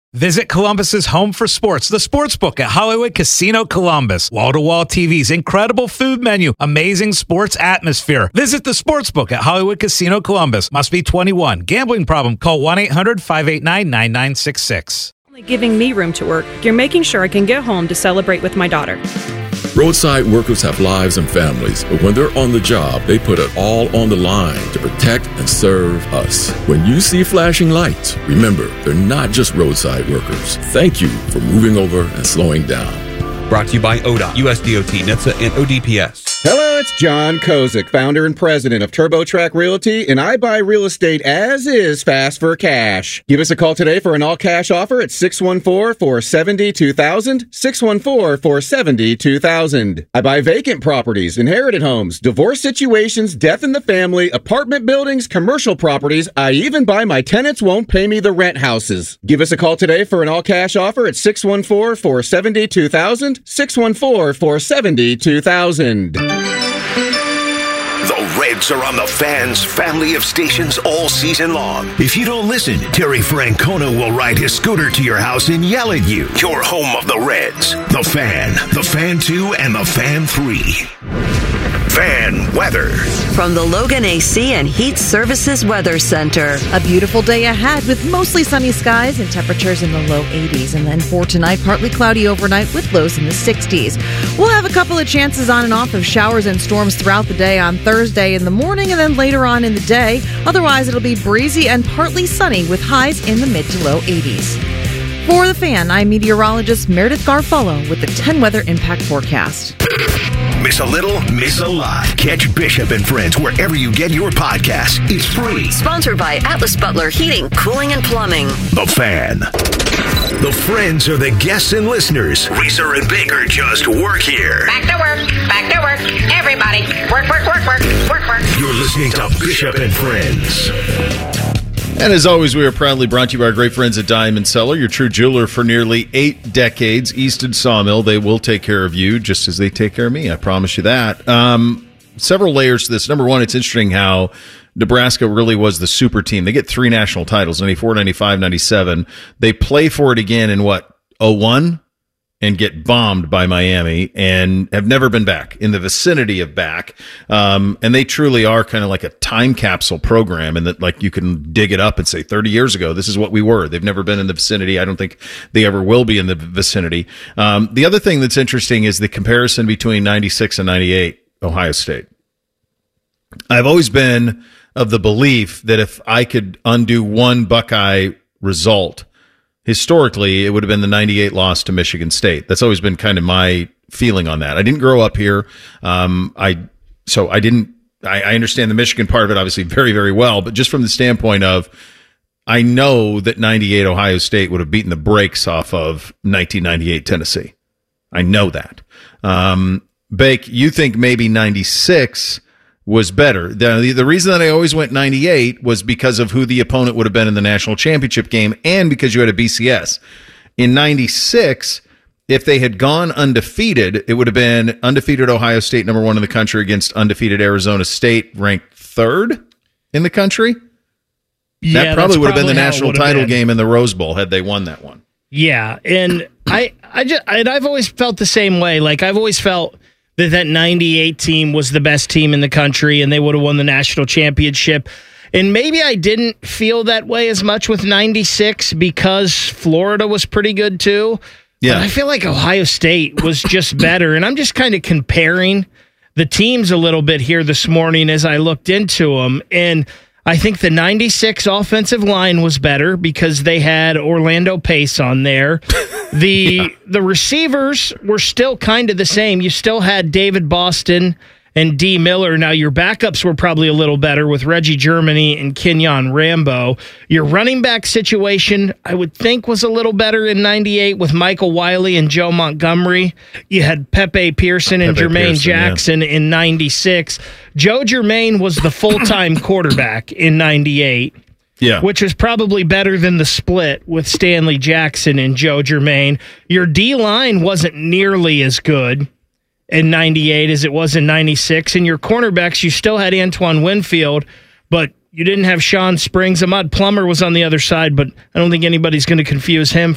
Visit Columbus's home for sports, the Sportsbook at Hollywood Casino Columbus. Wall-to-wall TVs, incredible food menu, amazing sports atmosphere. Visit the Sportsbook at Hollywood Casino Columbus. Must be 21. Gambling problem? Call 1-800-589-9966. Only giving me room to work. You're making sure I can get home to celebrate with my daughter. Roadside workers have lives and families, but when they're on the job, they put it all on the line to protect and serve us. When you see flashing lights, remember, they're not just roadside workers. Thank you for moving over and slowing down. Brought to you by ODOT, USDOT, NHTSA, and ODPS. Hello, it's John Kozik, founder and president of TurboTrack Realty, and I buy real estate as is fast for cash. Give us a call today for an all-cash offer at 614-470-2000, 614-470-2000. I buy vacant properties, inherited homes, divorce situations, death in the family, apartment buildings, commercial properties. I even buy my tenants won't pay me the rent houses. Give us a call today for an all-cash offer at 614-470-2000, 614-470-2000. The Reds are on the Fan's family of stations all season long. If you don't listen, Terry Francona will ride his scooter to your house and yell at you. Your home of the Reds. The Fan 2, and the Fan 3. Fan weather. From the Logan AC and Heat Services Weather Center. A beautiful day ahead with mostly sunny skies and temperatures in the low 80s. And then for tonight, partly cloudy overnight with lows in the 60s. We'll have a couple of chances on and off of showers and storms throughout the day on Thursday in the morning and then later on in the day. Otherwise, it'll be breezy and partly sunny with highs in the mid to low 80s. For The Fan, I'm meteorologist Meredith Garfolo with the 10 Weather Impact Forecast. Miss a little, miss a lot. Catch Bishop and Friends wherever you get your podcasts. It's free. Sponsored by Atlas Butler Heating, Cooling, and Plumbing. The Fan. The Friends are the guests and listeners. Reeser and Baker just work here. Back to work. Back to work. Everybody. Work, work, work, work, work, work. You're listening to Bishop and Friends. And as always, we are proudly brought to you by our great friends at Diamond Cellar, your true jeweler for nearly 8 decades. Easton Sawmill, they will take care of you just as they take care of me. I promise you that. Several layers to this. Number one, it's interesting how Nebraska really was the super team. They get 3 national titles, 94, 95, 97. They play for it again in, 01? And get bombed by Miami and have never been back, in the vicinity of back. And they truly are kind of like a time capsule program, and that like you can dig it up and say 30 years ago, this is what we were. They've never been in the vicinity. I don't think they ever will be in the vicinity. The other thing that's interesting is the comparison between 96 and 98 Ohio State. I've always been of the belief that if I could undo one Buckeye result, historically, it would have been the 98 loss to Michigan State. That's always been kind of my feeling on that. I didn't grow up here. I understand the Michigan part of it obviously very, very well, but just from the standpoint of, I know that 98 Ohio State would have beaten the brakes off of 1998 Tennessee. I know that. Bake, you think maybe 96 was better. The reason that I always went 98 was because of who the opponent would have been in the national championship game and because you had a BCS. In 96, if they had gone undefeated, it would have been undefeated Ohio State, number 1 in the country, against undefeated Arizona State, ranked 3rd in the country. Yeah, that probably would have been the national title game in the Rose Bowl had they won that one. Yeah, and I've always felt the same way. Like, I've always felt that 98 team was the best team in the country and they would have won the national championship. And maybe I didn't feel that way as much with 96 because Florida was pretty good too. Yeah. But I feel like Ohio State was just better. And I'm just kind of comparing the teams a little bit here this morning as I looked into them. And I think the 96 offensive line was better because they had Orlando Pace on there. The receivers were still kind of the same. You still had David Boston and D. Miller. Now, your backups were probably a little better with Reggie Germany and Kenyon Rambo. Your running back situation, I would think, was a little better in 98 with Michael Wiley and Joe Montgomery. You had Pepe Pearson and Jermaine Jackson in 96. Joe Germain was the full-time quarterback in 98. Yeah, which was probably better than the split with Stanley Jackson and Joe Germain. Your D-line wasn't nearly as good in 98 as it was in 96. And your cornerbacks, you still had Antoine Winfield, but you didn't have Sean Springs. Ahmad Plummer was on the other side, but I don't think anybody's going to confuse him